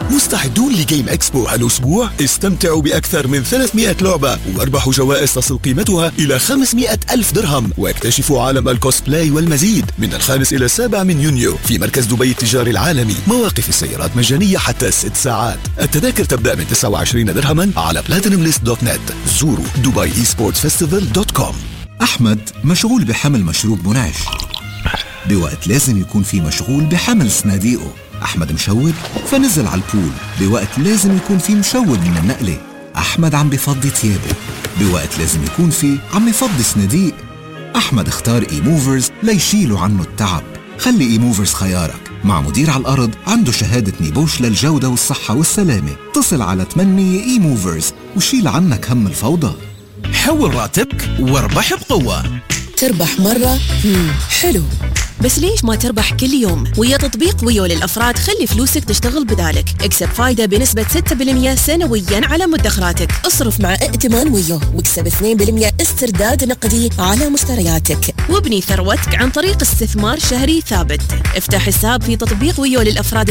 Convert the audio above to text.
مستعدون لجيم اكسبو هالأسبوع؟ استمتعوا بأكثر من 300 لعبة واربحوا جوائز تصل قيمتها إلى 500,000 درهم، واكتشفوا عالم الكوسبلاي والمزيد من 5 إلى 7 من يونيو في مركز دبي التجاري العالمي. مواقف السيارات مجانية حتى 6 ساعات. التذاكر تبدأ من 29 درهما على platinumlist.net. زوروا dubaiesportsfestival.com. أحمد مشغول بحمل مشروب منعش بوقت لازم يكون في مشغول بحمل صناديقه. أحمد مشوب فنزل على البول بوقت لازم يكون في مشوب من النقلة. أحمد عم بفضي ثيابه بوقت لازم يكون في عم يفضي صناديق. أحمد اختار إي موفرز ليشيلوا عنه التعب. خلي إي موفرز خيارك، مع مدير على الأرض عنده شهادة نيبوش للجودة والصحة والسلامة. اتصل على 800 إي موفرز وشيل عنك هم الفوضى. حول راتبك واربح بقوة. تربح مرة حلو، بس ليش ما تربح كل يوم؟ ويا تطبيق ويو للأفراد خلي فلوسك تشتغل بذلك. اكسب فايدة بنسبة 6% سنوياً على مدخراتك. اصرف مع ائتمان ويو واكسب 2% استرداد نقدي على مشترياتك، وابني ثروتك عن طريق استثمار شهري ثابت. افتح حساب في تطبيق ويو للأفراد